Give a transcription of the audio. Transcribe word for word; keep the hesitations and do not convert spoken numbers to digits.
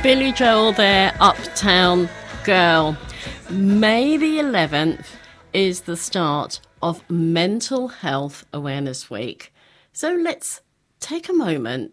Billy Joel there, Uptown Girl. May the eleventh is the start of Mental Health Awareness Week. So let's take a moment